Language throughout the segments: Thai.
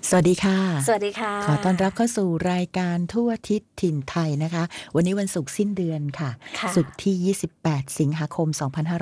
สวัสดีค่ะสวัสดีค่ะขอต้อนรับเข้าสู่รายการทั่วทิศถิ่นไทยนะคะวันนี้วันศุกร์สิ้นเดือนค่ะศุกร์ที่28สิงหาคม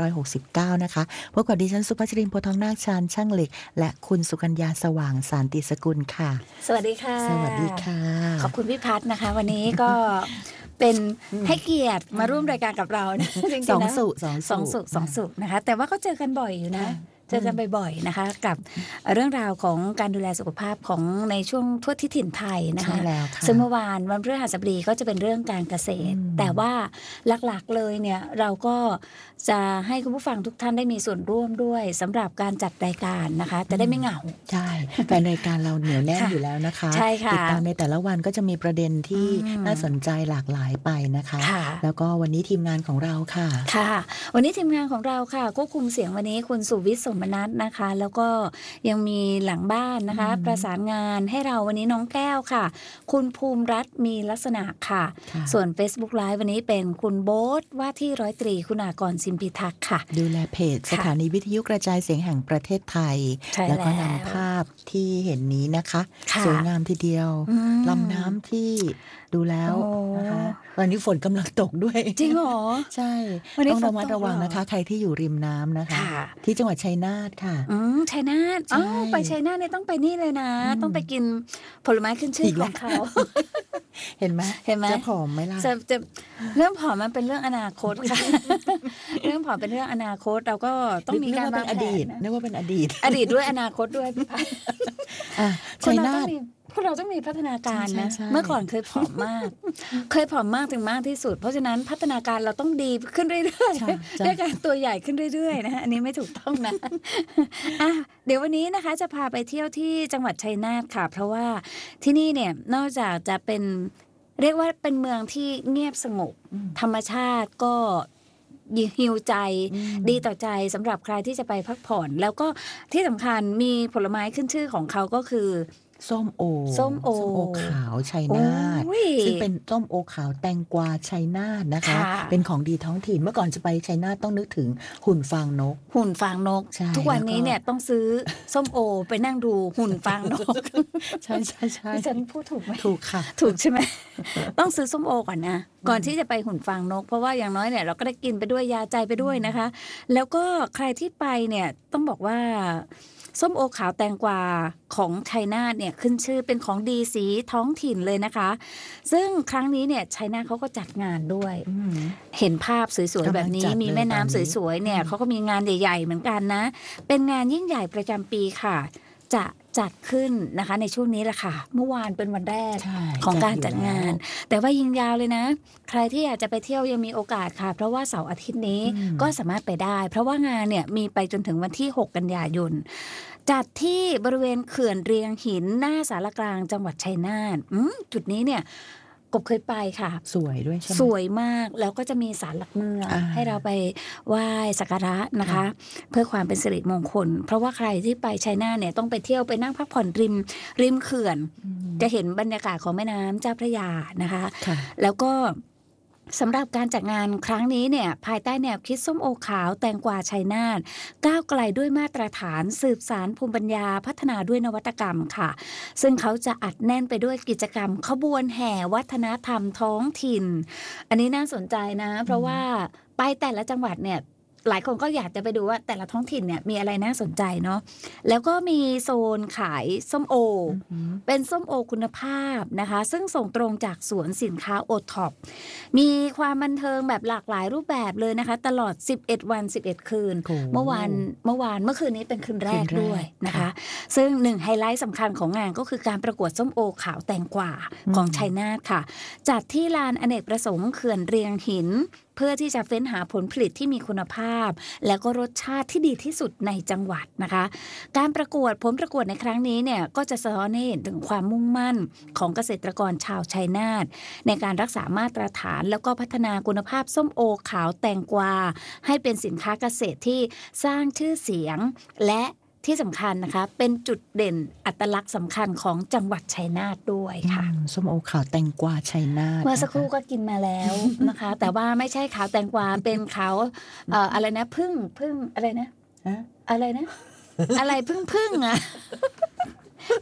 2569นะคะพบกับดิฉันสุภาชรินทร์โพธิ์ทองนาคชาญช่างเหล็กและคุณสุกัญญาสว่างสานติสกุลค่ะสวัสดีค่ะสวัสดีค่ะขอบคุณพี่พัฒนะคะวันนี้ก็เป็นให้เกียรติมาร่วมรายการกับเรานะจริงๆนะสองสุกนะคะแต่ว่าก็เจอกันบ่อยอยู่นะเจอกันบ่อยๆนะคะกับเรื่องราวของการดูแลสุขภาพของในช่วงทั่วทิศถิ่นไทยนะคะซึ่งเมื่อวานวันพฤหัสบดีก็จะเป็นเรื่องการเกษตรแต่ว่าหลักๆเลยเนี่ยเราก็จะให้คุณผู้ฟังทุกท่านได้มีส่วนร่วมด้วยสำหรับการจัดรายการนะคะจะได้ไม่เหงาใช่แฟนรายการเราเหนียวแน่นอยู่แล้วนะคะใช่ค่ะติดตามในแต่ละวันก็จะมีประเด็นที่น่าสนใจหลากหลายไปนะคะแล้วก็วันนี้ทีมงานของเราค่ะวันนี้ทีมงานของเราค่ะควบคุมเสียงวันนี้คุณสุวิทย์สมนัสนะคะแล้วก็ยังมีหลังบ้านนะคะประสานงานให้เราวันนี้น้องแก้วค่ะคุณภูมิรัตน์มีลักษณะค่ะส่วน Facebook Live วันนี้เป็นคุณโบ๊ทว่าที่ร้อยตรีคุณากรสินพิทักษ์ค่ะดูแลเพจสถานีวิทยุกระจายเสียงแห่งประเทศไทยแล้วก็นำภาพที่เห็นนี้นะคะสวยงามทีเดียวลำน้ำที่ดูแล้วนะคะวันนี้ฝนกำลังตกด้วยจริงเหรอใช่ต้องระมัดระวังนะคะใครที่อยู่ริมน้ำนะคะที่จังหวัดชัยนาทค่ะชัยนาทไปชัยนาทเนี่ยต้องไปนี่เลยนะต้องไปกินผลไม้ขึ้นชื่อของเขาเห็นไหมจะผอมไหมล่ะจะเรื่องผอมมันเป็นเรื่องอนาคตค่ะเรื่องผอมเป็นเรื่องอนาคตเราก็ต้องมีการวางแผนนึกว่าเป็นอดีตด้วยอนาคตด้วยพี่พัฒน์ชัยนาทพวกเราต้องมีพัฒนาการนะเมื่อก่อนเคยผอมมากถึงมากที่สุดเพราะฉะนั้นพัฒนาการเราต้องดีขึ้นเรื่อยๆด้วยการตัวใหญ่ขึ้นเรื่อยๆนะอันนี้ไม่ถูกต้องนะเดี๋ยววันนี้นะคะจะพาไปเที่ยวที่จังหวัดชัยนาทค่ะเพราะว่าที่นี่เนี่ยนอกจากจะเป็นเรียกว่าเป็นเมืองที่เงียบสงบธรรมชาติก็ฮิวใจดีต่อใจสำหรับใครที่จะไปพักผ่อนแล้วก็ที่สำคัญมีผลไม้ขึ้นชื่อของเขาก็คือส้มโอขาวชัยนาทซึ่งเป็นส้มโอขาวแตงกวาชัยนาทนะคะเป็นของดีท้องถิ่นเมื่อก่อนจะไปชัยนาทต้องนึกถึงหุ่นฟางนกทุกวันนี้เนี่ยต้องซื้อส้มโอไปนั่งดูหุ่นฟางนกใช่ฉันพูดถูกไหมถูกค่ะถูกใช่ไหมต้องซื้อส้มโอก่อนนะก่อนที่จะไปหุ่นฟางนกเพราะว่าอย่างน้อยเนี่ยเราก็ได้กินไปด้วยยาใจไปด้วยนะคะแล้วก็ใครที่ไปเนี่ยต้องบอกว่าส้มโอขาวแตงกวาของชัยนาทเนี่ยขึ้นชื่อเป็นของดีสีท้องถิ่นเลยนะคะซึ่งครั้งนี้เนี่ยชัยนาทเขาก็จัดงานด้วยเห็นภาพสวยๆแบบนี้มีแม่น้ำสวยๆเนี่ยเขาก็มีงานใหญ่ๆเหมือนกันนะเป็นงานยิ่งใหญ่ประจำปีค่ะจะจัดขึ้นนะคะในช่วงนี้แหละค่ะเมื่อวานเป็นวันแรกของการจัดงานแต่ว่ายิงยาวเลยนะใครที่อยากจะไปเที่ยวยังมีโอกาสค่ะเพราะว่าเสาร์อาทิตย์นี้ก็สามารถไปได้เพราะว่างานเนี่ยมีไปจนถึงวันที่6กันยายนจัดที่บริเวณเขื่อนเรียงหินหน้าศาลกลางจังหวัดชัยนาทจุดนี้เนี่ยกบเคยไปค่ะสวยด้วยใช่ไหมสวยมากแล้วก็จะมีศาลหลักเมืองให้เราไปไหว้สักการะนะคะเพื่อความเป็นสิริมงคลเพราะว่าใครที่ไปชัยนาทเนี่ยต้องไปเที่ยวไปนั่งพักผ่อนริมเขื่อนจะเห็นบรรยากาศของแม่น้ำเจ้าพระยานะคะแล้วก็สำหรับการจัดงานครั้งนี้เนี่ยภายใต้แนวคิดส้มโอขาวแตงกวาชัยนาทก้าวไกลด้วยมาตรฐานสืบสานภูมิปัญญาพัฒนาด้วยนวัตกรรมค่ะซึ่งเขาจะอัดแน่นไปด้วยกิจกรรมขบวนแห่วัฒนธรรมท้องถิ่นอันนี้น่าสนใจนะเพราะว่าไปแต่ละจังหวัดเนี่ยหลายคนก็อยากจะไปดูว่าแต่ละท้องถิ่นเนี่ยมีอะไรน่าสนใจเนาะแล้วก็มีโซนขายส้มโอเป็นส้มโอคุณภาพนะคะซึ่งส่งตรงจากสวนสินค้าโอท็อปมีความบันเทิงแบบหลากหลายรูปแบบเลยนะคะตลอด11วัน11คืนเมื่อคืนนี้เป็นคืนแรกด้วยนะคะซึ่งหนึ่งไฮไลท์สำคัญของงานก็คือการประกวดส้มโอขาวแตงกวาของชัยนาทค่ะจัดที่ลานอเนกประสงค์เขื่อนเรียงหินเพื่อที่จะเฟ้นหาผลผลิตที่มีคุณภาพและก็รสชาติที่ดีที่สุดในจังหวัดนะคะการประกวดผลประกวดในครั้งนี้เนี่ยก็จะสะท้อนให้เห็นถึงความมุ่งมั่นของเกษตรกรชาวชัยนาทในการรักษามาตรฐานแล้วก็พัฒนาคุณภาพส้มโอขาวแตงกวาให้เป็นสินค้าเกษตรที่สร้างชื่อเสียงและที่สำคัญนะคะเป็นจุดเด่นอัตลักษณ์สำคัญของจังหวัดชัยนาทด้วยค่ะส้มโอขาวแตงกวาชัยนาทเมื่อสักครู่ก็กินมาแล้วนะคะแต่ว่าไม่ใช่ขาวแตงกวาเป็นขาวอะไรนะพึ่งอะไรนะอะไรนะอะไรพึ่งอ่ะ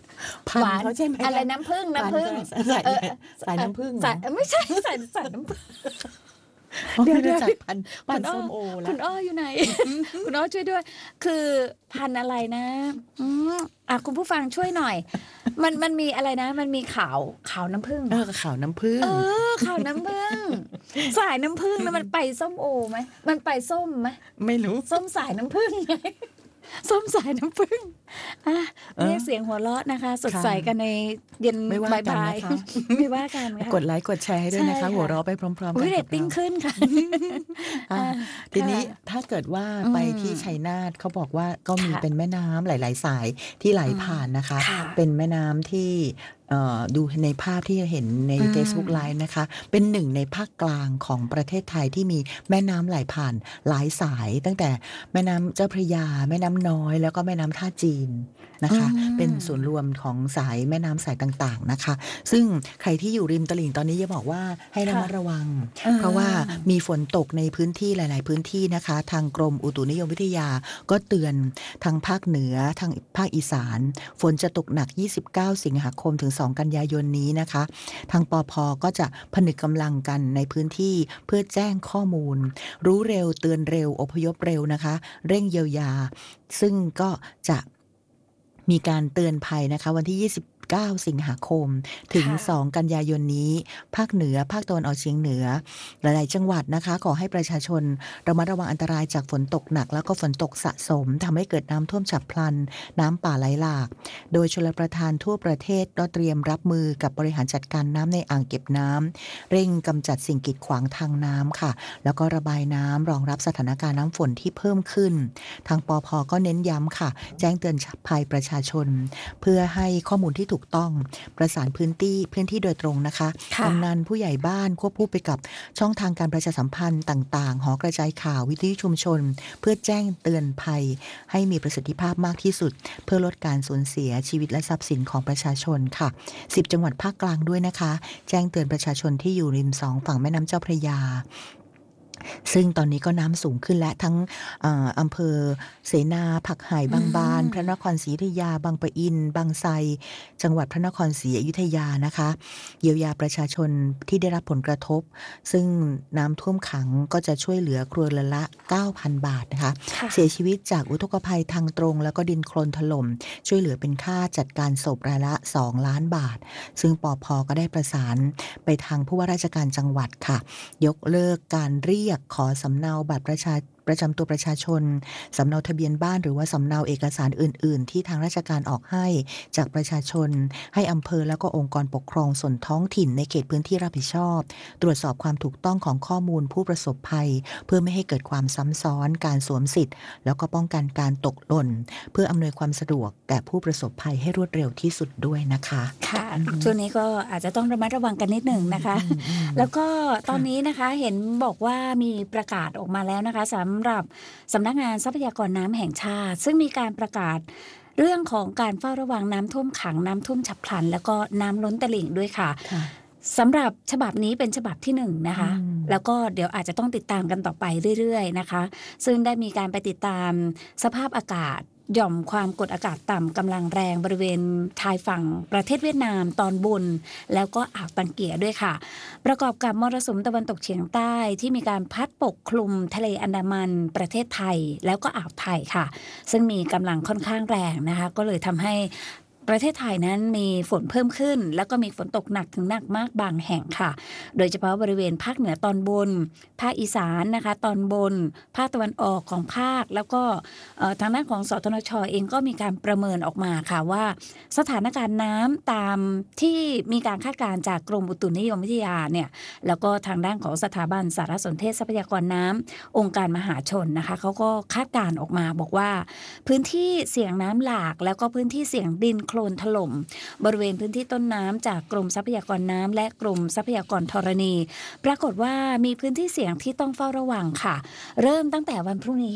พันเขาใช่ไหมอะไรน้ำผึ้งสายน้ำผึ้งไม่ใช่สายน้ำผึ้งเดี๋ยวพันส้มโอแล้วคุณอ้ออยู่ไหน คุณอ้อช่วยด้วย คือพันอะไรนะคุณผู้ฟังช่วยหน่อย มันมีอะไรนะมันมีขาวน้ำผึ้งขาวน้ำผึ้งขาวน้ำผึ้งสายน้ำผึ้งแล้วมันไปส้มโอไหมมันไปส้มไหมไม่รู้ส้มสายน้ำผึ้งไงส้มสายน้ำผึ้งเรียกเสียงหัวเราะนะคะสดใสกันในเย็นบ่ายๆไม่ว่ากันค่ะกดไลค์กดแชร์ให้ด้วยนะคะหัวเราะไปพร้อมๆกันเรตติ้งขึ้นค่ะทีนี้ถ้าเกิดว่าไปที่ชัยนาทเขาบอกว่าก็มีเป็นแม่น้ำหลายๆสายที่ไหลผ่านนะคะเป็นแม่น้ำที่ดูในภาพที่เห็นใน Facebook Live นะคะเป็นหนึ่งในภาคกลางของประเทศไทยที่มีแม่น้ำไหลผ่านหลายสายตั้งแต่แม่น้ำเจ้าพระยาแม่น้ำน้อยแล้วก็แม่น้ำท่าจีนนะคะเป็นศูนย์รวมของสายแม่น้ำสายต่างๆนะคะซึ่งใครที่อยู่ริมตลิ่งตอนนี้จะบอกว่าให้ระมัดระวังเพราะว่ามีฝนตกในพื้นที่หลายๆพื้นที่นะคะทางกรมอุตุนิยมวิทยาก็เตือนทางภาคเหนือทางภาคอีสานฝนจะตกหนัก29สิงหาคมถึง2กันยายนนี้นะคะทางปภ.ก็จะผนึกกำลังกันในพื้นที่เพื่อแจ้งข้อมูลรู้เร็วเตือนเร็วอพยพเร็วนะคะเร่งเยียวยาซึ่งก็จะมีการเตือนภัยนะคะวันที่9สิงหาคมถึง2กันยายนนี้ภาคเหนือภาคตะวันออกเฉียงเหนือหลายๆจังหวัดนะคะขอให้ประชาชนระมัดระวังอันตรายจากฝนตกหนักแล้วก็ฝนตกสะสมทำให้เกิดน้ำท่วมฉับพลันน้ำป่าไหลหลากโดยชลประทานทั่วประเทศก็เตรียมรับมือกับบริหารจัดการน้ำในอ่างเก็บน้ำเร่งกำจัดสิ่งกีดขวางทางน้ำค่ะแล้วก็ระบายน้ำรองรับสถานการณ์น้ำฝนที่เพิ่มขึ้นทางปภ.ก็เน้นย้ำค่ะแจ้งเตือนภัยประชาชนเพื่อให้ข้อมูลที่ถูกต้องประสานพื้นที่โดยตรงนะคะกำนันผู้ใหญ่บ้านควบคู่ไปกับช่องทางการประชาสัมพันธ์ต่างๆหอกระจายข่าววิทยุชุมชนเพื่อแจ้งเตือนภัยให้มีประสิทธิภาพมากที่สุดเพื่อลดการสูญเสียชีวิตและทรัพย์สินของประชาชนค่ะ10จังหวัดภาคกลางด้วยนะคะแจ้งเตือนประชาชนที่อยู่ริม2ฝั่งแม่น้ำเจ้าพระยาซึ่งตอนนี้ก็น้ำสูงขึ้นและทั้งอำเภอเสนาผักไห่บางบานพระนครศรีอยุธยาบางปะอินบางไทรจังหวัดพระนครศรีอยุธยานะคะเยียวยาประชาชนที่ได้รับผลกระทบซึ่งน้ำท่วมขังก็จะช่วยเหลือครัวเรือนละ 9,000 บาทนะคะเสียชีวิตจากอุทกภัยทางตรงแล้วก็ดินโคลนถล่มช่วยเหลือเป็นค่าจัดการศพรายละ2 ล้านบาทซึ่งปภ.ก็ได้ประสานไปทางผู้ว่าราชการจังหวัดค่ะยกเลิกการเรียกขอสำเนาบัตรประจำตัวประชาชนสำเนาทะเบียนบ้านหรือว่าสำเนาเอกสารอื่นๆที่ทางราชการออกให้จากประชาชนให้อำเภอแล้วก็องค์กรปกครองส่วนท้องถิ่นในเขตพื้นที่รับผิดชอบตรวจสอบความถูกต้องของข้อมูลผู้ประสบภัยเพื่อไม่ให้เกิดความซ้ำซ้อนการสวมสิทธิ์แล้วก็ป้องกันการตกหล่นเพื่ออำนวยความสะดวกแก่ผู้ประสบภัยให้รวดเร็วที่สุดด้วยนะคะค่ะช่วงนี้ก็อาจจะต้องระมัดระวังกันนิดหนึ่งนะคะแล้วก็ตอนนี้นะคะเห็นบอกว่ามีประกาศออกมาแล้วนะคะสำหรับสำนักงานทรัพยากรน้ำแห่งชาติซึ่งมีการประกาศเรื่องของการเฝ้าระวังน้ำท่วมขังน้ำท่วมฉับพลันแล้วก็น้ำล้นตลิ่งด้วยค่ะสำหรับฉบับนี้เป็นฉบับที่1นะคะแล้วก็เดี๋ยวอาจจะต้องติดตามกันต่อไปเรื่อยๆนะคะซึ่งได้มีการไปติดตามสภาพอากาศหย่อมความกดอากาศต่ำกำลังแรงบริเวณชายฝั่งประเทศเวียดนามตอนบนแล้วก็อ่าวตังเกียด้วยค่ะประกอบกับมรสุมตะวันตกเฉียงใต้ที่มีการพัดปกคลุมทะเลอันดามันประเทศไทยแล้วก็อ่าวไทยค่ะซึ่งมีกำลังค่อนข้างแรงนะคะก็เลยทำให้ประเทศไทยนั้นมีฝนเพิ่มขึ้นแล้วก็มีฝนตกหนักถึงหนักมากบางแห่งค่ะโดยเฉพาะบริเวณภาคเหนือตอนบนภาคอีสานนะคะตอนบนภาคตะวันออกของภาคแล้วก็ทางด้านของสตนช.เองก็มีการประเมินออกมาค่ะว่าสถานการณ์น้ำตามที่มีการคาดการณ์จากกรมอุตุนิยมวิทยาเนี่ยแล้วก็ทางด้านของสถาบันสารสนเทศทรัพยากรน้ำองค์การมหาชนนะคะเขาก็คาดการณ์ออกมาบอกว่าพื้นที่เสี่ยงน้ำหลากแล้วก็พื้นที่เสี่ยงดินโคลนถล่มบริเวณพื้นที่ต้นน้ำจากกรมทรัพยากรน้ำและกรมทรัพยากรธรณีปรากฏว่ามีพื้นที่เสี่ยงที่ต้องเฝ้าระวังค่ะเริ่มตั้งแต่วันพรุ่งนี้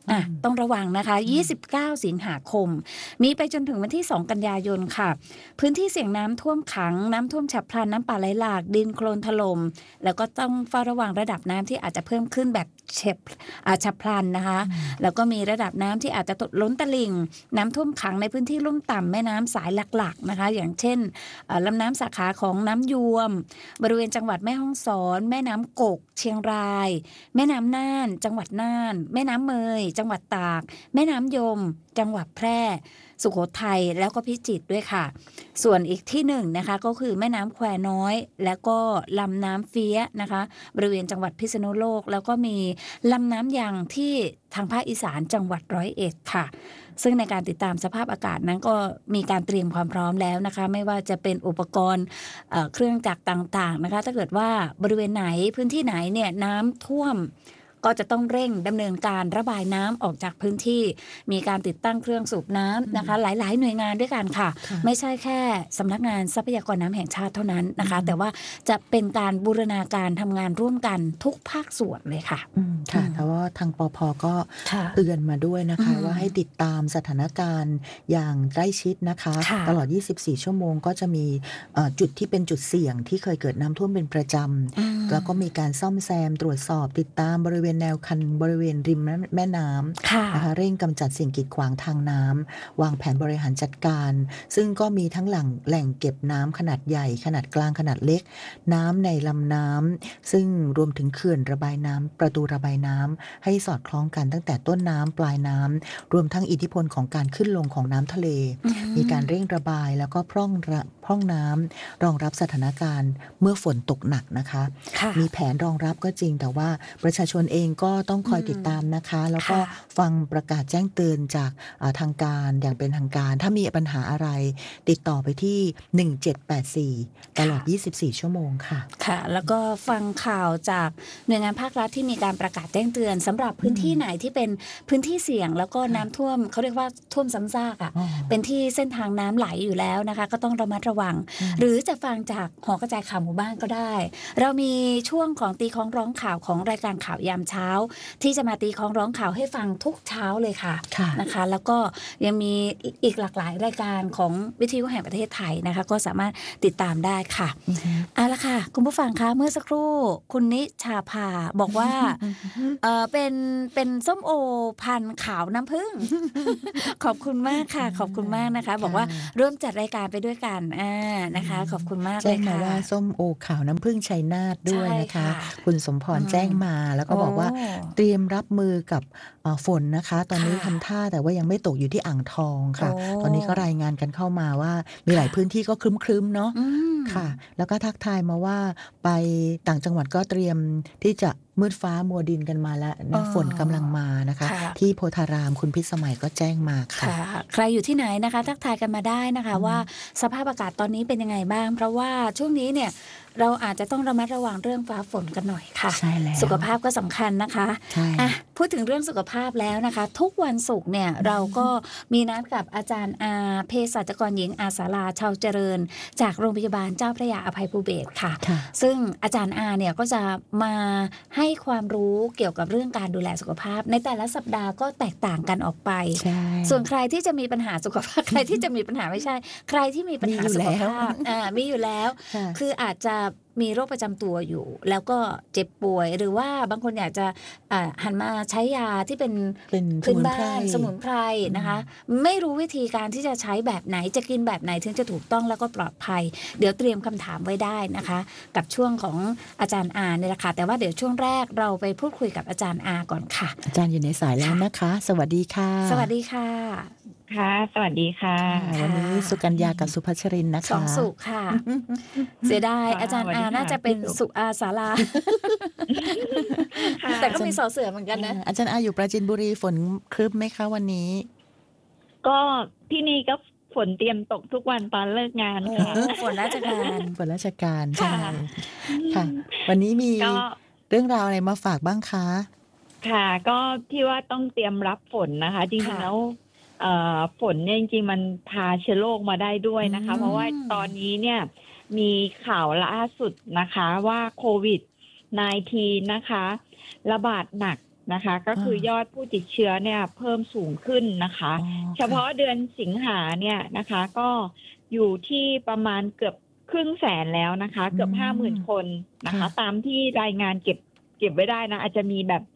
ต้องระวังนะคะ29สิงหาคมมีไปจนถึงวันที่2กันยายนค่ะพื้นที่เสี่ยงน้ำท่วมขังน้ำท่วมฉับพลันน้ำป่าไหลหลากดินโคลนถล่มแล้วก็ต้องเฝ้าระวังระดับน้ำที่อาจจะเพิ่มขึ้นแบบฉับพลันนะคะแล้วก็มีระดับน้ำที่อาจจะล้นตลิ่งน้ำท่วมขังในพื้นที่ลุ่มต่ำแม่น้ำสายหลักๆนะคะอย่างเช่นลำน้ำสาขาของน้ำยวมบริเวณจังหวัดแม่ฮ่องสอนแม่น้ำกกเชียงรายแม่น้ำน่านจังหวัดน่านแม่น้ำเมยจังหวัดตากแม่น้ำยมจังหวัดแพร่สุโขทัยแล้วก็พิจิตรด้วยค่ะส่วนอีกที่หนึ่งนะคะก็คือแม่น้ำแควน้อยแล้วก็ลำน้ำเฟี้ยนะคะบริเวณจังหวัดพิษณุโลกแล้วก็มีลำน้ำยังที่ทางภาคอีสานจังหวัด101ค่ะซึ่งในการติดตามสภาพอากาศนั้นก็มีการเตรียมความพร้อมแล้วนะคะไม่ว่าจะเป็นอุปกรณ์เครื่องจักรต่างๆนะคะถ้าเกิดว่าบริเวณไหนพื้นที่ไหนเนี่ยน้ำท่วมก็จะต้องเร่งดำเนินการระบายน้ำออกจากพื้นที่มีการติดตั้งเครื่องสูบน้ำนะคะหลายๆหน่วยงานด้วยกันค่ะไม่ใช่แค่สำนักงานทรัพยากรน้ำแห่งชาติเท่านั้นนะคะแต่ว่าจะเป็นการบูรณาการทำงานร่วมกันทุกภาคส่วนเลยค่ะค่ะแต่ว่าทางปภ.ก็เตือนมาด้วยนะคะว่าให้ติดตามสถานการณ์อย่างใกล้ชิดนะคะตลอด24ชั่วโมงก็จะมีจุดที่เป็นจุดเสี่ยงที่เคยเกิดน้ำท่วมเป็นประจำแล้วก็มีการซ่อมแซมตรวจสอบติดตามบริเวณแนวคันบริเวณริมแม่น้ำนะคะเร่งกำจัดสิ่งกีดขวางทางน้ำวางแผนบริหารจัดการซึ่งก็มีทั้งแหล่งเก็บน้ำขนาดใหญ่ขนาดกลางขนาดเล็กน้ำในลำน้ำซึ่งรวมถึงเขื่อนระบายน้ำประตูระบายน้ำให้สอดคล้องกันตั้งแต่ต้นน้ำปลายน้ำรวมทั้งอิทธิพลของการขึ้นลงของน้ำทะเลมีการเร่งระบายแล้วก็พร่องน้ำรองรับสถานการณ์เมื่อฝนตกหนักนะคะมีแผนรองรับก็จริงแต่ว่าประชาชนเองก็ต้องคอยติดตามนะคะแล้วก็ฟังประกาศแจ้งเตือนจากทางการอย่างเป็นทางการถ้ามีปัญหาอะไรติดต่อไปที่1784ตลอด24ชั่วโมงค่ะค่ะแล้วก็ฟังข่าวจากหน่วยงานภาครัฐที่มีการประกาศแจ้งเตือนสำหรับพื้นที่ไหนที่เป็นพื้นที่เสี่ยงแล้วก็น้ำท่วมเขาเรียกว่าท่วมซ้ำซากเป็นที่เส้นทางน้ำไหลอยู่แล้วนะคะก็ต้องระมัดระวังหรือจะฟังจากหอกระจายข่าวหมู่บ้านก็ได้เรามีช่วงของตีคล้องร้องข่าวของรายการข่าวยามเช้าที่จะมาตีคล้องร้องข่าวให้ฟังทุกเช้าเลยค่ะนะคะแล้วก็ยังมีอีกหลากหลายรายการของวิทยุแห่งประเทศไทยนะคะก็สามารถติดตามได้ค่ะเอาละค่ะคุณผู้ฟังคะเมื่อสักครู่คุณนิชาภาบอกว่าเป็นส้มโอพันธุ์ขาวน้ำผึ้ง ขอบคุณมากค่ะขอบคุณมากนะคะบอกว่าร่วมจัดรายการไปด้วยกันนะคะขอบคุณมากเลยค่ะแจ้งมาว่าส้มโอขาวน้ำผึ้งชัยนาทด้วยนะคะคุณสมพรแจ้งมาแล้วก็บอกว่าเตรียมรับมือกับฝนนะคะตอนนี้ทำท่าแต่ว่ายังไม่ตกอยู่ที่อ่างทองค่ะตอนนี้ก็รายงานกันเข้ามาว่ามีหลายพื้นที่ก็ครึ้มๆเนาะค่ะแล้วก็ทักทายมาว่าไปต่างจังหวัดก็เตรียมที่จะมืดฟ้ามัวดินกันมาแล้วนะฝนกำลังมานะคะที่โพธารามคุณพิษสมัยก็แจ้งมาค่ะใครอยู่ที่ไหนนะคะทักทายกันมาได้นะคะว่าสภาพอากาศตอนนี้เป็นยังไงบ้างเพราะว่าช่วงนี้เนี่ยเราอาจจะต้องระมัดระวังเรื่องฟ้าฝนกันหน่อยค่ะใช่แล้วสุขภาพก็สำคัญนะคะพูดถึงเรื่องสุขภาพแล้วนะคะทุกวันศุกร์เนี่ยเราก็มีนัดกับอาจารย์อาเภสัชกรหญิงอาสาราชาวเจริญจากโรงพยาบาลเจ้าพระยาอภัยภูเบศรค่ะซึ่งอาจารย์อาเนี่ยก็จะมาให้ความรู้เกี่ยวกับเรื่องการดูแลสุขภาพในแต่ละสัปดาห์ก็แตกต่างกันออกไปส่วนใครที่จะมีปัญหาสุขภาพใครที่จะมีปัญหาไม่ใช่ใครที่มีปัญหาสุขภาพมีอยู่แล้วคืออาจจะมีโรคประจำตัวอยู่แล้วก็เจ็บป่วยหรือว่าบางคนอยากจะหันมาใช้ยาที่เป็นพื้นบ้านสมุนไพรนะคะไม่รู้วิธีการที่จะใช้แบบไหนจะกินแบบไหนถึงจะถูกต้องแล้วก็ปลอดภัยเดี๋ยวเตรียมคำถามไว้ได้นะคะกับช่วงของอาจารย์อาเนี่ยแหละค่ะแต่ว่าเดี๋ยวช่วงแรกเราไปพูดคุยกับอาจารย์อาก่อนค่ะอาจารย์อยู่ในสายแล้วนะคะสวัสดีค่ะสวัสดีค่ะค่ะสวัสดีค่ะวันนี้สุกัญญากับสุภัชรินนะคะสองสุค่ะเสียดายอาจารย์อาน่าจะเป็นสุอาสาราแต่ก็มีสอเสือเหมือนกันนะอาจารย์อาอยู่ปราจีนบุรีฝนครึ้มไหมคะวันนี้ก็ที่นี่ก็ฝนเตรียมตกทุกวันตอนเลิกงานค่ะฝนราชการใช่ค่ะวันนี้มีเรื่องราวอะไรมาฝากบ้างคะค่ะก็ที่ว่าต้องเตรียมรับฝนนะคะจริงๆแล้วฝนเนี่ยจริงๆมันพาเชื้อโรคมาได้ด้วยนะคะเพราะว่าตอนนี้เนี่ยมีข่าวล่าสุดนะคะว่าโควิด-19 นะคะระบาดหนักนะคะก็คือยอดผู้ติดเชื้อเนี่ยเพิ่มสูงขึ้นนะคะเฉพาะเดือนสิงหาเนี่ยนะคะก็อยู่ที่ประมาณเกือบครึ่งแสนแล้วนะคะเกือบ 50,000 คนนะคะตามที่รายงานเก็บไว้ได้นะอาจจะมีแบบ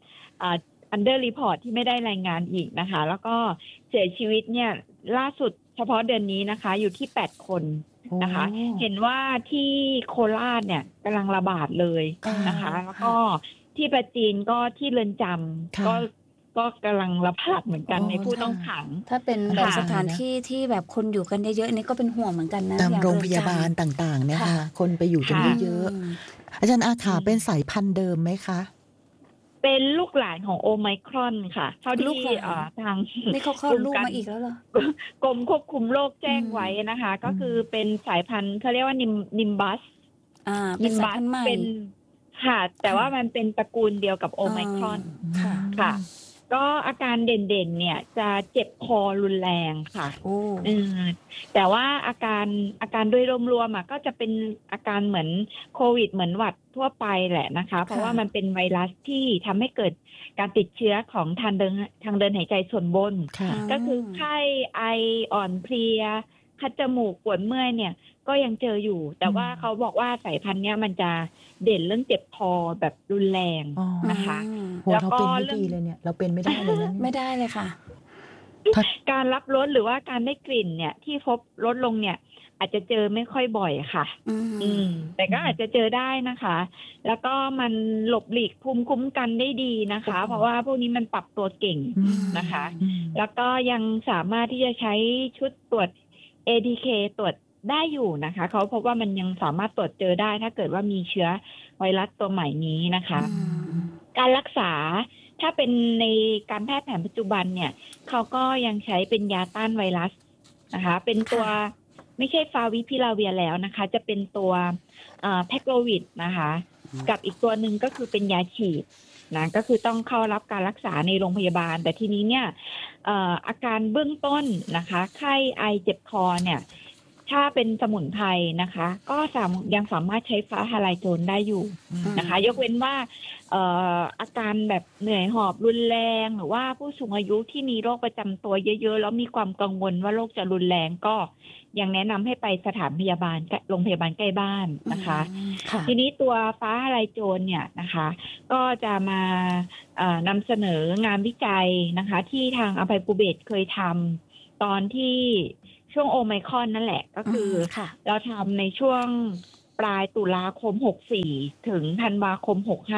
under report ที่ไม่ได้รายงานอีกนะคะแล้วก็เสียชีวิตเนี่ยล่าสุดเฉพาะเดือนนี้นะคะอยู่ที่8 คนนะคะเห็นว่าที่โคราชเนี่ยกำลังระบาดเลยนะคะแล้วก็ที่ประจีนก็ที่เรือนจำก็กำลังระบาดเหมือนกันในผู้ต้องขังถ้าเป็นแบบสถานที่ที่แบบคนอยู่กันเยอะๆนี่ก็เป็นห่วงเหมือนกันนะตามโรงพยาบาลต่างๆเนี่ยค่ะคนไปอยู่กันเยอะๆอาจารย์อาขาเป็นสายพันธุ์เดิมไหมคะเป็นลูกหลานของโอไมครอนค่ะเท่าที่ทางนี่เขาคลอดลูกมาอีกแล้วเหรอกรมควบคุมโรคแจ้งไว้นะคะก็คือเป็นสายพันธุ์เขาเรียกว่านิมบัสเป็นสายพันธุ์ใหม่เป็นค่ะแต่ว่ามันเป็นตระกูลเดียวกับโอไมครอนค่ะก็อาการเด่นๆเนี่ยจะเจ็บคอรุนแรงค่ะแต่ว่าอาการโดยรวมๆก็จะเป็นอาการเหมือนโควิดเหมือนหวัดทั่วไปแหละนะคะเพราะว่ามันเป็นไวรัสที่ทำให้เกิดการติดเชื้อของทางเดินหายใจส่วนบนก็คือไข้ไออ่อนเพลียคัดจมูกปวดเมื่อยเนี่ยก็ยังเจออยู่แต่ว่าเขาบอกว่าสายพันธุ์เนี้ยมันจะเด่นเรื่องเจ็บคอแบบรุนแรงนะคะแล้วก็เรื่องเลยเนี่ยเราเป็นไม่ได้เลยนะไม่ได้เลยค่ะการรับรสหรือว่าการได้กลิ่นเนี่ยที่พบลดลงเนี่ยอาจจะเจอไม่ค่อยบ่อยค่ะแต่ก็อาจจะเจอได้นะคะแล้วก็มันหลบหลีกภูมิคุ้มกันได้ดีนะคะเพราะว่าพวกนี้มันปรับตัวเก่งนะคะแล้วก็ยังสามารถที่จะใช้ชุดตรวจ ATK ตรวจได้อยู่นะคะเขาพบว่ามันยังสามารถตรวจเจอได้ถ้าเกิดว่ามีเชื้อไวรัสตัวใหม่นี้นะคะการรักษาถ้าเป็นในการแพทย์แผนปัจจุบันเนี่ยเขาก็ยังใช้เป็นยาต้านไวรัสนะคะเป็นตัวไม่ใช่ฟาวิพิลาเวียแล้วนะคะจะเป็นตัวแพคโลวิดนะคะกับอีกตัวหนึ่งก็คือเป็นยาฉีดนะก็คือต้องเข้ารับการรักษาในโรงพยาบาลแต่ทีนี้เนี่ยอาการเบื้องต้นนะคะไข้ไอเจ็บคอเนี่ยถ้าเป็นสมุนไพรนะคะก็ยังสามารถใช้ฟ้าทลายโจรได้อยู่นะคะยกเว้นว่าอาการแบบเหนื่อยหอบรุนแรงหรือว่าผู้สูงอายุที่มีโรคประจำตัวเยอะๆแล้วมีความกังวลว่าโรคจะรุนแรงก็ยังแนะนำให้ไปสถานพยาบาลโรงพยาบาลใกล้บ้านนะคะทีนี้ตัวฟ้าทลายโจรเนี่ยนะคะก็จะมานำเสนองานวิจัยนะคะที่ทางอภัยภูเบศรเคยทำตอนที่ช่วงโอไมครอนนั่นแหละก็คือเราทำในช่วงปลายตุลาคม64ถึงธันวาคม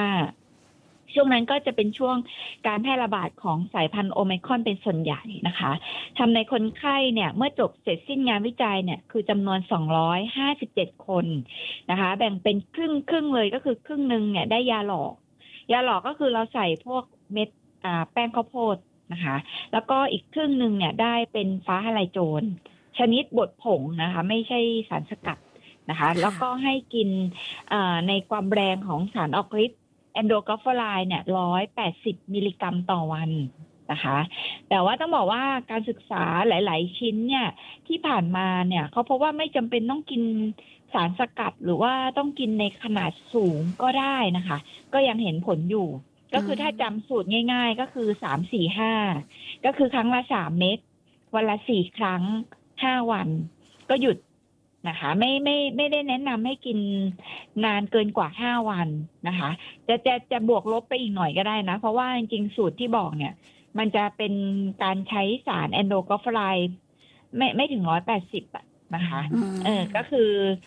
65ช่วงนั้นก็จะเป็นช่วงการแพร่ระบาดของสายพันธุ์โอไมครอนเป็นส่วนใหญ่นะคะทำในคนไข้เนี่ยเมื่อจบเสร็จสิ้นงานวิจัยเนี่ยคือจำนวน257คนนะคะแบ่งเป็นครึ่งเลยก็คือครึ่งนึงเนี่ยได้ยาหลอกก็คือเราใส่พวกเม็ดแป้งข้าวโพดนะคะแล้วก็อีกครึ่งนึงเนี่ยได้เป็นฟ้าทลายโจรชนิดบดผงนะคะไม่ใช่สารสกัดนะคะแล้วก็ให้กินในความแรงของสารออกฤทธิ์แอนโดกัฟฟอไลน์เนี่ย180 มิลลิกรัมต่อวันนะคะแต่ว่าต้องบอกว่าการศึกษาหลายๆชิ้นเนี่ยที่ผ่านมาเนี่ยเขาพบว่าไม่จำเป็นต้องกินสารสกัดหรือว่าต้องกินในขนาดสูงก็ได้นะคะก็ยังเห็นผลอยู่ก็คือถ้าจำสูตรง่ายๆก็คือ3-4-5ก็คือครั้งละ3 เม็ดวันละ4 ครั้ง5 วันก็หยุดนะคะไม่ได้แนะนำให้กินนานเกินกว่า5 วันนะคะจะบวกลบไปอีกหน่อยก็ได้นะเพราะว่าจริงๆสูตรที่บอกเนี่ยมันจะเป็นการใช้สารแอนโดกัฟฟอไลน์ไม่ถึง180นะคะก็คือ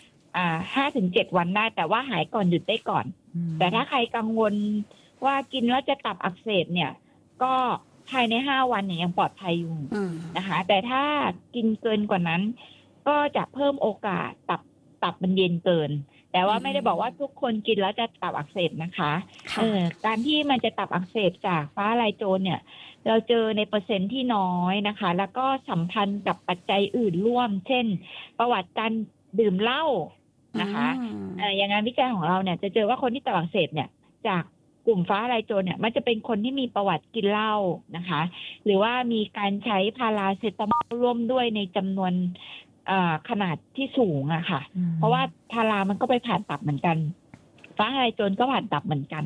5-7 วันได้แต่ว่าหายก่อนหยุดได้ก่อนแต่ถ้าใครกังวลว่ากินแล้วจะตับอักเสบเนี่ยก็ภายใน5 วันเนี่ยยังปลอดภัยอยู่นะคะแต่ถ้ากินเกินกว่านั้นก็จะเพิ่มโอกาสตับมันเย็นเกินแต่ว่าไม่ได้บอกว่าทุกคนกินแล้วจะตับอักเสบนะคะการที่มันจะตับอักเสบจากฟ้าทลายโจรเนี่ยเราเจอในเปอร์เซ็นต์ที่น้อยนะคะแล้วก็สัมพันธ์กับปัจจัยอื่นร่วมเช่นประวัติการดื่มเหล้านะคะอย่างงานวิจัยของเราเนี่ยจะเจอว่าคนที่ตับอักเสบเนี่ยจากกลุ่มฟ้าทลายโจรเนี่ยมันจะเป็นคนที่มีประวัติกินเหล้านะคะหรือว่ามีการใช้พาราเซตามอลร่วมด้วยในจำนวนขนาดที่สูงอะค่ะเพราะว่าพารามันก็ไปผ่านตับเหมือนกันฟ้าทลายโจรก็ผ่านตับเหมือนกัน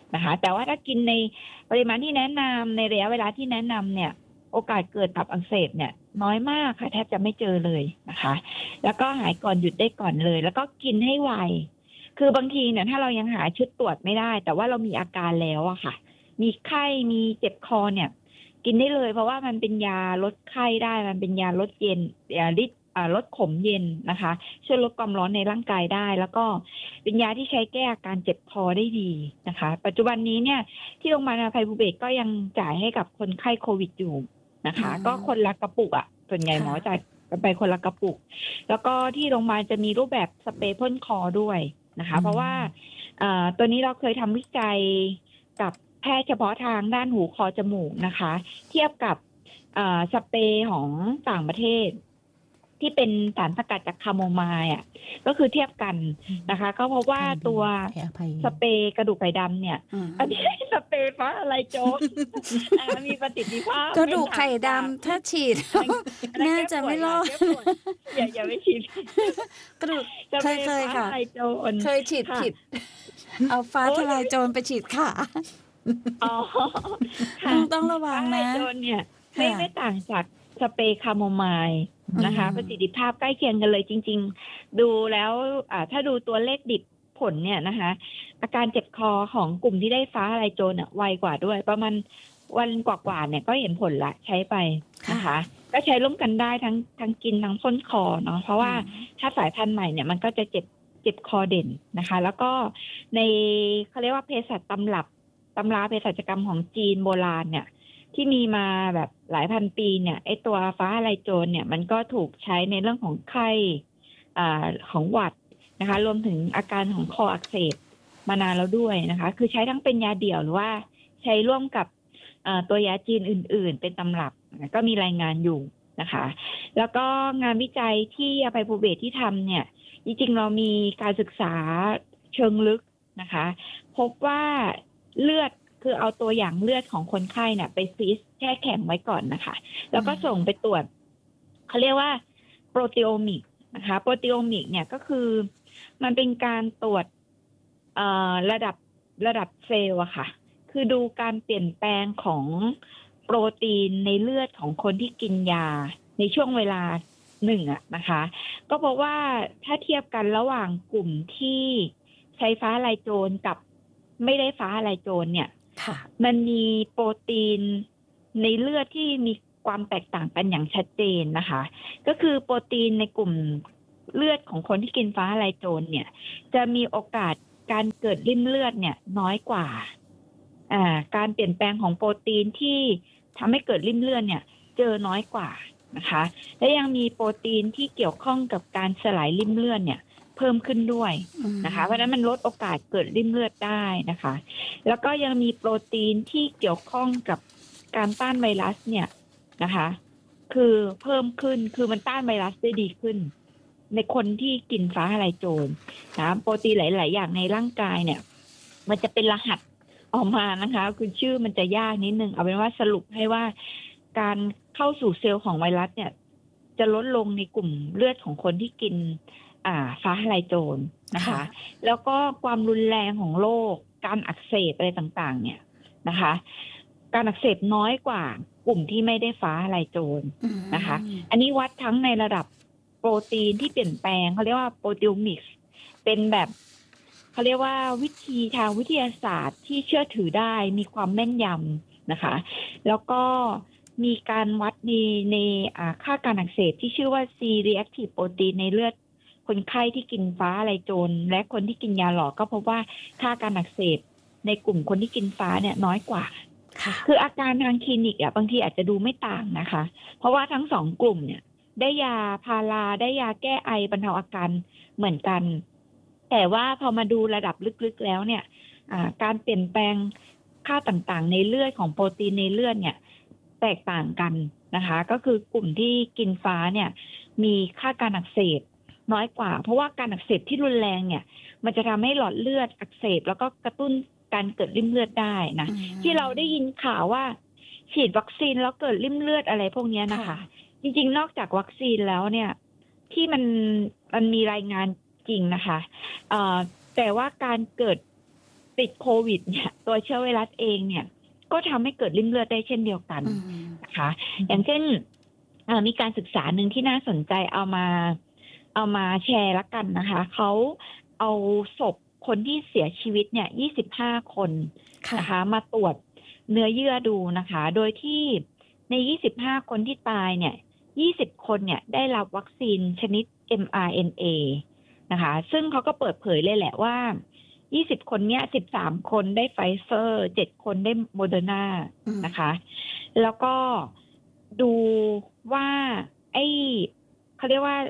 นะคะแต่ว่าถ้ากินในปริมาณที่แนะนำในระยะเวลาที่แนะนำเนี่ยโอกาสเกิดตับอักเสบเนี่ยน้อยมากค่ะแทบจะไม่เจอเลยนะคะแล้วก็หายก่อนหยุดได้ก่อนเลยแล้วก็กินให้ไวคือบางทีเนี่ยถ้าเรายังหาชุดตรวจไม่ได้แต่ว่าเรามีอาการแล้วอะค่ะมีไข้มีเจ็บคอเนี่ยกินได้เลยเพราะว่ามันเป็นยาลดไข้ได้มันเป็นยาลดเย็นลดขมเย็นนะคะช่วยลดความร้อนในร่างกายได้แล้วก็เป็นยาที่ใช้แก้อาการเจ็บคอได้ดีนะคะปัจจุบันนี้เนี่ยที่โรงพยาบาลอภัยภูเบศรก็ยังจ่ายให้กับคนไข้โควิดอยู่นะคะก็คนละกระปุกอ่ะส่วนใหญ่หมอจ่ายไปคนละกระปุกแล้วก็ที่โรงพยาบาลจะมีรูปแบบสเปรย์พ่นคอด้วยนะคะเพราะว่าตัวนี้เราเคยทำวิจัยกับแพทย์เฉพาะทางด้านหูคอจมูกนะคะเทียบกับสเปรย์ของต่างประเทศที่เป็นสารสกัดจากคาโมไมล์อ่ะก็คือเทียบกันนะคะก็เพราะว่าตัวสเปรย์กระดูกไข่ดำเนี่ยอันนี้สเปรย์ฟ้าอะไรโจ๊กมีประสิทธิภาพกระดูกไข่ดำถ้าฉีดน่าจะไม่รอดอย่าไม่ฉีดกระดูกเคยค่ะเคยฉีดผิดเอาฟ้าทลายโจรไปฉีดขาต้องระวังนะโจรเนี่ยไม่ต่างจากสเปรย์คาโมไมล์นะคะประสิทธิภาพใกล้เคียงกันเลยจริงๆดูแล้วถ้าดูตัวเลขดิบผลเนี่ยนะคะอาการเจ็บคอของกลุ่มที่ได้ฟ้าทลายโจรไวกว่าด้วยประมาณวันกว่าๆเนี่ยก็เห็นผลละใช้ไปนะคะก็ใช้ร่วมกันได้ทั้งกินทั้งพ่นคอเนาะเพราะว่าถ้าสายพันธุ์ใหม่เนี่ยมันก็จะเจ็บคอเด่นนะคะแล้วก็ในเขาเรียกว่าเภสัชตำราเภสัชกรรมของจีนโบราณเนี่ยที่มีมาแบบหลายพันปีเนี่ยไอตัวฟ้าทลายโจรเนี่ยมันก็ถูกใช้ในเรื่องของไข้ของหวัดนะคะรวมถึงอาการของคออักเสบมานานแล้วด้วยนะคะคือใช้ทั้งเป็นยาเดี่ยวหรือว่าใช้ร่วมกับตัวยาจีนอื่นๆเป็นตำรับก็มีรายงานอยู่นะคะแล้วก็งานวิจัยที่อภัยภูเบศรที่ทำเนี่ยจริงๆเรามีการศึกษาเชิงลึกนะคะพบว่าเลือดคือเอาตัวอย่างเลือดของคนไข้เนี่ยไปฟรีซแช่แข็งไว้ก่อนนะคะแล้วก็ส่งไปตรวจเขาเรียกว่าโปรตีโอมิกนะคะโปรตีโอมิกเนี่ยก็คือมันเป็นการตรวจระดับเซลล์อะค่ะคือดูการเปลี่ยนแปลงของโปรตีนในเลือดของคนที่กินยาในช่วงเวลาหนึ่งอะนะคะก็เพราะว่าถ้าเทียบกันระหว่างกลุ่มที่ใช้ฟ้าทลายโจรกับไม่ได้ฟ้าทลายโจรเนี่ยมันมีโปรตีนในเลือดที่มีความแตกต่างกันอย่างชัดเจนนะคะก็คือโปรตีนในกลุ่มเลือดของคนที่กินฟ้าทลายโจรเนี่ยจะมีโอกาสการเกิดริ่มเลือดเนี่ยน้อยกว่าการเปลี่ยนแปลงของโปรตีนที่ทำให้เกิดริ่มเลือดเนี่ยเจอน้อยกว่านะคะและยังมีโปรตีนที่เกี่ยวข้องกับการสลายริ่มเลือดเนี่ยเพิ่มขึ้นด้วยนะคะเพราะฉะนั้นมันลดโอกาสเกิดริ่มเลือดได้นะคะแล้วก็ยังมีโปรตีนที่เกี่ยวข้องกับการต้านไวรัสเนี่ยนะคะคือเพิ่มขึ้นคือมันต้านไวรัสได้ดีขึ้นในคนที่กินฟ้าทลายโจรนะโปรตีนหลายๆอย่างในร่างกายเนี่ยมันจะเป็นรหัสออกมานะคะคือชื่อมันจะยากนิดนึงเอาเป็นว่าสรุปให้ว่าการเข้าสู่เซลล์ของไวรัสเนี่ยจะลดลงในกลุ่มเลือดของคนที่กินฟ้าทลายโจรนะคะแล้วก็ความรุนแรงของโรคการอักเสบอะไรต่างๆเนี่ยนะคะการอักเสบน้อยกว่ากลุ่มที่ไม่ได้ฟ้าทลายโจรนะคะอันนี้วัดทั้งในระดับโปรตีนที่เปลี่ยนแปลงเขาเรียกว่าโปรตีโอมิกส์เป็นแบบเขาเรียกว่าวิธีทางวิทยาศาสตร์ที่เชื่อถือได้มีความแม่นยำนะคะแล้วก็มีการวัดในค่าการอักเสบที่ชื่อว่า C-reactive protein ในเลือดคนไข้ที่กินฟ้าทลายโจรและคนที่กินยาหลอกก็พบว่าค่าการอักเสบในกลุ่มคนที่กินฟ้าเนี่ยน้อยกว่าคืออาการทางคลินิกบางทีอาจจะดูไม่ต่างนะคะเพราะว่าทั้งสองกลุ่มเนี่ยได้ยาพาราได้ยาแก้ไอบรรเทาอาการเหมือนกันแต่ว่าพอมาดูระดับลึกๆแล้วเนี่ยการเปลี่ยนแปลงค่าต่างๆในเลือดของโปรตีนในเลือดเนี่ยแตกต่างกันนะคะก็คือกลุ่มที่กินฟ้าเนี่ยมีค่าการอักเสบน้อยกว่าเพราะว่าการอักเสบที่รุนแรงเนี่ยมันจะทำให้หลอดเลือดอักเสบแล้วก็กระตุ้นการเกิดริ่มเลือดได้นะที่เราได้ยินข่าวว่าฉีดวัคซีนแล้วเกิดริ่มเลือดอะไรพวกนี้นะคะจริงๆนอกจากวัคซีนแล้วเนี่ยที่มันมีรายงานจริงนะคะแต่ว่าการเกิดติดโควิดเนี่ยตัวเชื้อไวรัสเองเนี่ยก็ทำให้เกิดริ่มเลือดได้เช่นเดียวกันนะคะอย่างเช่นมีการศึกษาหนึ่งที่น่าสนใจเอามาแชร์ละกันนะคะเขาเอาศพคนที่เสียชีวิตเนี่ย25 คนนะคะมาตรวจเนื้อเยื่อดูนะคะโดยที่ใน25 คนที่ตายเนี่ย20 คนเนี่ยได้รับวัคซีนชนิด mRNA นะคะซึ่งเขาก็เปิดเผยเลยแหละว่า20 คนเนี้ย13 คนได้ไฟเซอร์7 คนได้โมเดอร์นานะคะแล้วก็ดูว่าเขาเรียกว่า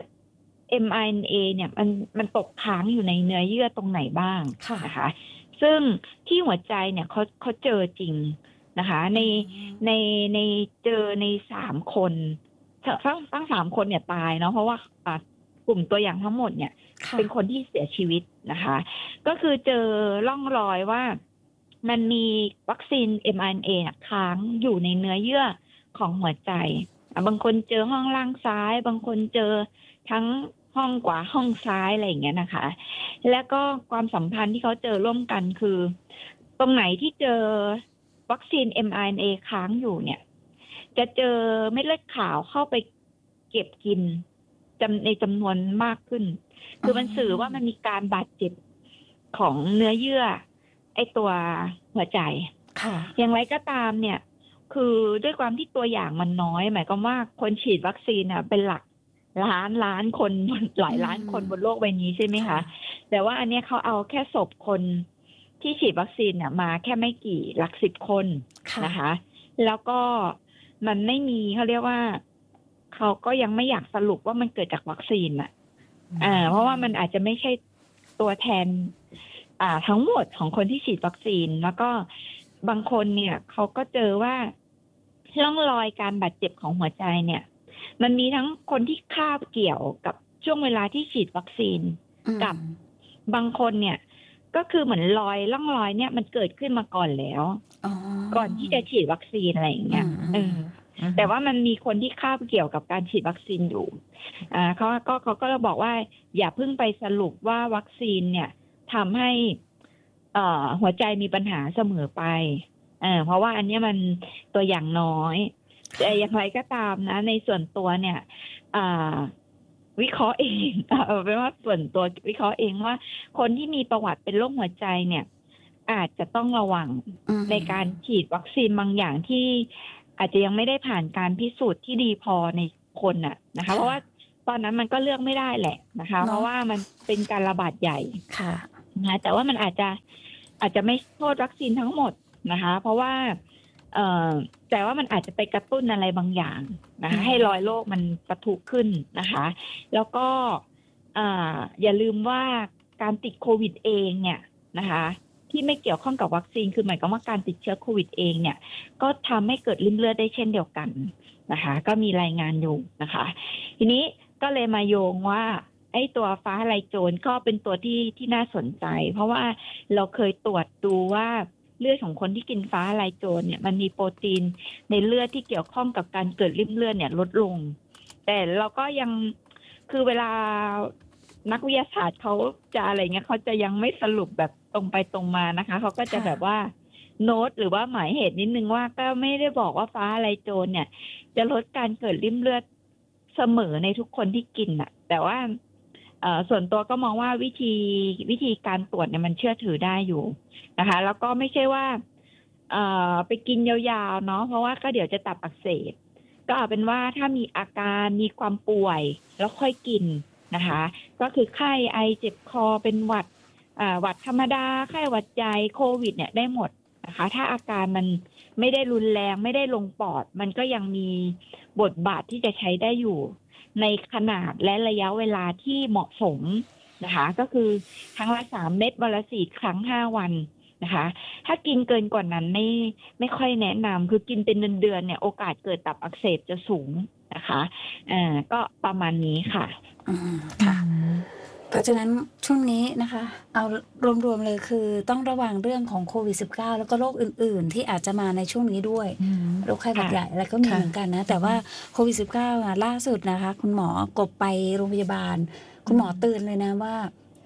mRNA เนี่ยมันตกค้างอยู่ในเนื้อเยื่อตรงไหนบ้างนะคะซึ่งที่หัวใจเนี่ยเขาเจอจริงนะคะในเจอใน3 คนทั้ง3 คนเนี่ยตายเนาะเพราะว่ากลุ่มตัวอย่างทั้งหมดเนี่ยเป็นคนที่เสียชีวิตนะคะก็คือเจอร่องรอยว่ามันมีวัคซีน mRNA ค้างอยู่ในเนื้อเยื่อของหัวใจบางคนเจอห้องล่างซ้ายบางคนเจอทั้งห้องขวาห้องซ้ายอะไรอย่างเงี้ยนะคะแล้วก็ความสัมพันธ์ที่เขาเจอร่วมกันคือตรงไหนที่เจอวัคซีน mRNA ค้างอยู่เนี่ยจะเจอเม็ดเลือดขาวเข้าไปเก็บกินในจำนวนมากขึ้นคือมันสื่อว่ามันมีการบาดเจ็บของเนื้อเยื่อตัวหัวใจอย่างไรก็ตามเนี่ยคือด้วยความที่ตัวอย่างมันน้อยหมายความว่าคนฉีดวัคซีนเป็นหลักล้านคนหลายล้านคนบนโลกใบนี้ใช่ไหมคะแต่ว่าอันนี้เขาเอาแค่ศพคนที่ฉีดวัคซีนมาแค่ไม่กี่หลัก10 คนนะคะแล้วก็มันไม่มีเขาเรียกว่าเขาก็ยังไม่อยากสรุปว่ามันเกิดจากวัคซีนเพราะว่ามันอาจจะไม่ใช่ตัวแทนทั้งหมดของคนที่ฉีดวัคซีนแล้วก็บางคนเนี่ยเขาก็เจอว่าร่องรอยการบาดเจ็บของหัวใจเนี่ยมันมีทั้งคนที่คาบเกี่ยวกับช่วงเวลาที่ฉีดวัคซีนกับบางคนเนี่ยก็คือเหมือนร่องรอยเนี่ยมันเกิดขึ้นมาก่อนแล้วก่อนที่จะฉีดวัคซีนอะไรอย่างเงี้ยแต่ว่ามันมีคนที่คาบเกี่ยวกับการฉีดวัคซีนอยู่เขาก็บอกว่าอย่าเพิ่งไปสรุปว่าวัคซีนเนี่ยทำให้หัวใจมีปัญหาเสมอไปเพราะว่าอันนี้มันตัวอย่างน้อยแต่อย่างไรก็ตามนะในส่วนตัวเนี่ยวิเคราะห์เองเป็นว่าส่วนตัววิเคราะห์เองว่าคนที่มีประวัติเป็นโรคหัวใจเนี่ยอาจจะต้องระวังในการฉีดวัคซีนบางอย่างที่อาจจะยังไม่ได้ผ่านการพิสูจน์ที่ดีพอในคนนะคะเพราะว่าตอนนั้นมันก็เลือกไม่ได้แหละนะคะเพราะว่ามันเป็นการระบาดใหญ่นะแต่ว่ามันอาจจะไม่โทษวัคซีนทั้งหมดนะคะเพราะว่าแต่ว่ามันอาจจะไปกระตุ้นอะไรบางอย่างนะคะให้รอยโรคมันปะทุขึ้นนะคะแล้วก็อย่าลืมว่าการติดโควิดเองเนี่ยนะคะที่ไม่เกี่ยวข้องกับวัคซีนคือหมายความว่าการติดเชื้อโควิดเองเนี่ยก็ทำให้เกิดริ่มเลือดได้เช่นเดียวกันนะคะก็มีรายงานอยู่นะคะทีนี้ก็เลยมาโยงว่าตัวฟ้าทะลายโจรก็เป็นตัวที่น่าสนใจเพราะว่าเราเคยตรวจดูว่าเลือดของคนที่กินฟ้าทะลายโจรเนี่ยมันมีโปรตีนในเลือดที่เกี่ยวข้องกับการเกิดริ่มเลือดเนี่ยลดลงแต่เราก็ยังคือเวลานักวิทยาศาสตร์เขาจะอะไรเงี้ยเขาจะยังไม่สรุปแบบตรงไปตรงมานะคะเขาก็จะแบบว่าโน้ตหรือว่าหมายเหตุนิดนึงว่าก็ไม่ได้บอกว่าฟ้าทะลายโจรเนี่ยจะลดการเกิดริ่มเลือดเสมอในทุกคนที่กินแต่ว่าส่วนตัวก็มองว่าวิธีการตรวจเนี่ยมันเชื่อถือได้อยู่นะคะแล้วก็ไม่ใช่ว่าไปกินยาวๆเนาะเพราะว่าก็เดี๋ยวจะตับอักเสบก็เอาเป็นว่าถ้ามีอาการมีความป่วยแล้วค่อยกินนะคะก็คือไข้ไอเจ็บคอเป็นหวัดธรรมดาไข้หวัดใหญ่โควิดเนี่ยได้หมดนะคะถ้าอาการมันไม่ได้รุนแรงไม่ได้ลงปอดมันก็ยังมีบทบาทที่จะใช้ได้อยู่ในขนาดและระยะเวลาที่เหมาะสมนะคะก็คือครั้งละ3 เม็ดวันละ4 ครั้ง5 วันนะคะถ้ากินเกินกว่านั้นไม่ค่อยแนะนำคือกินเป็นเดือนๆเนี่ยโอกาสเกิดตับอักเสบจะสูงนะคะก็ประมาณนี้ค่ะค่ะเพราะฉะนั้นช่วงนี้นะคะเอารวมๆเลยคือต้องระวังเรื่องของโควิด -19 แล้วก็โรคอื่นๆที่อาจจะมาในช่วงนี้ด้วยโรคไข้หวัดใหญ่อะไรก็มีเหมือนกันนะแต่ว่าโควิด -19 ล่าสุดนะคะคุณหมอกบไปโรงพยาบาลคุณหมอเตือนเลยนะว่า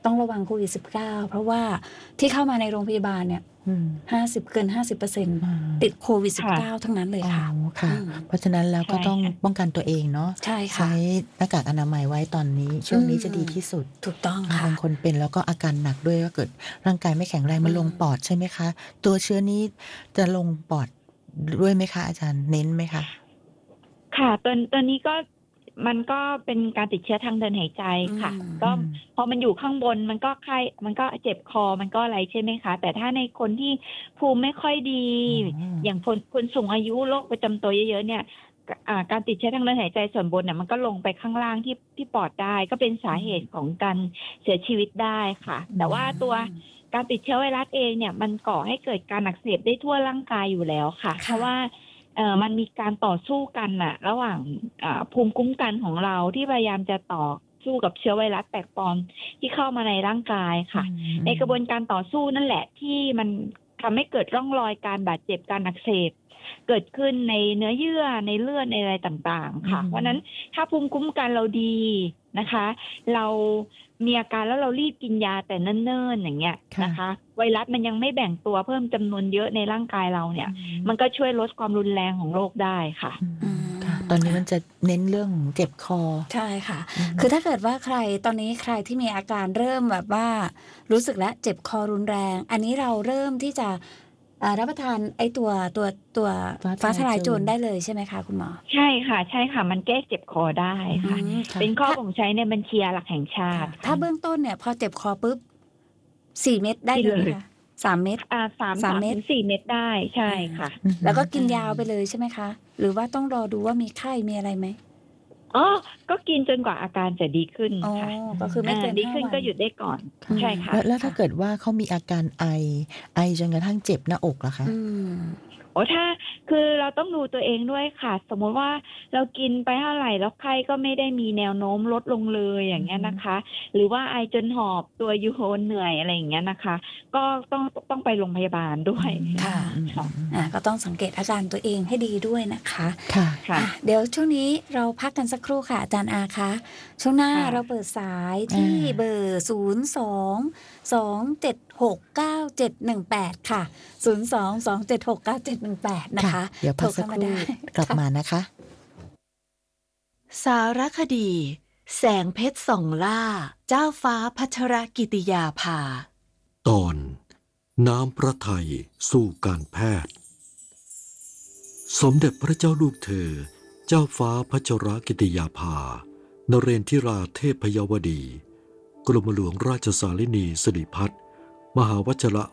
ต้องระวังโควิด -19 เพราะว่าที่เข้ามาในโรงพยาบาลเนี่ยเกิน 50% ติดโควิด -19 ทั้งนั้นเลยค่ะเพราะฉะนั้นแล้วก็ต้องป้องกันตัวเองเนาะใช้หน้ากากอนามัยไว้ตอนนี้ช่วงนี้จะดีที่สุดถูกต้องค่ะบางคนเป็นแล้วก็อาการหนักด้วยก็เกิดร่างกายไม่แข็งแรงมันลงปอดใช่ไหมคะตัวเชื้อนี้จะลงปอดด้วยไหมคะอาจารย์เน้นไหมคะค่ะตัวนี้ก็มันก็เป็นการติดเชื้อทางเดินหายใจค่ะก็พอมันอยู่ข้างบนมันก็ไข้มันก็เจ็บคอมันก็อะไรใช่ไหมคะแต่ถ้าในคนที่ภูมิไม่ค่อยดีอย่างคนสูงอายุโรคประจำตัวเยอะๆเนี่ยการติดเชื้อทางเดินหายใจส่วนบนเนี่ยมันก็ลงไปข้างล่างที่ปอดได้ก็เป็นสาเหตุของการเสียชีวิตได้ค่ะแต่ว่าตัวการติดเชื้อไวรัสเองเนี่ยมันก่อให้เกิดการอักเสบได้ทั่วร่างกายอยู่แล้วค่ะเพราะว่ามันมีการต่อสู้กันน่ะระหว่างภูมิคุ้มกันของเราที่พยายามจะต่อสู้กับเชื้อไวรัสแปลกปลอมที่เข้ามาในร่างกายค่ะในกระบวนการต่อสู้นั่นแหละที่มันทำให้เกิดร่องรอยการบาดเจ็บการอักเสบเกิดขึ้นในเนื้อเยื่อในเลือดในอะไรต่างๆค่ะเพราะนั้นถ้าภูมิคุ้มกันเราดีนะคะเรามีอาการแล้วเรารีบกินยาแต่เนิ่นๆอย่างเงี้ยนะคะไวรัสมันยังไม่แบ่งตัวเพิ่มจำนวนเยอะในร่างกายเราเนี่ยมันก็ช่วยลดความรุนแรงของโรคได้ค่ะตอนนี้มันจะเน้นเรื่องเจ็บคอใช่ค่ะคือถ้าเกิดว่าใครตอนนี้ใครที่มีอาการเริ่มแบบว่ารู้สึกแล้วเจ็บคอรุนแรงอันนี้เราเริ่มที่จะรับประทานไอ้ตัวฟ้าทลายโจรได้เลยใช่ไหมคะคุณหมอใช่ค่ะใช่ค่ะมันแก้เจ็บคอได้ค่ะเป็นข้อบ่งใช้ในบัญชียาหลักแห่งชาติถ้าเบื้องต้นเนี่ยพอเจ็บคอปุ๊บ4 เม็ดได้เลยค่ะ3 เม็ด 3 เม็ด4 เม็ดได้ใช่ค่ะแล้วก็กินยาวไปเลยใช่ไหมคะหรือว่าต้องรอดูว่ามีไข้มีอะไรไหมอ๋อก็กินจนกว่าอาการจะดีขึ้นค่ะก็คือไม่เกินดีขึ้นก็หยุดได้ก่อนใช่ค่ะแล้วถ้าเกิดว่าเขามีอาการไอจนกระทั่งเจ็บหน้าอกล่ะคะถ้าคือเราต้องดูตัวเองด้วยค่ะสมมติว่าเรากินไปเท่าไหร่แล้วไข้ก็ไม่ได้มีแนวโน้มลดลงเลยอย่างเงี้ยนะคะหรือว่าไอจนหอบตัวยูโฮนเหนื่อยอะไรอย่างเงี้ยนะคะก็ต้องไปโรงพยาบาลด้วยค่ะก็ต้องสังเกตอาการตัวเองให้ดีด้วยนะคะค่ะเดี๋ยวช่วงนี้เราพักกันสักครู่ค่ะอาจารย์อาคะช่วงหน้าเราเปิดสายที่เบอร์02-276-9718ค่ะ02-276-9718นะคะเดี๋ยวพักสักครู่กลับมานะคะสารคดีแสงเพชรส่องล่าเจ้าฟ้าพัชรกิติยาภาตอนน้ำพระทัยสู่การแพทย์สมเด็จพระเจ้าลูกเธอเจ้าฟ้าพัชรกิติยาภานเรนทิราเทพยวดีกรมหลวงราชสารินีสิริพัฒน์มหาวชิร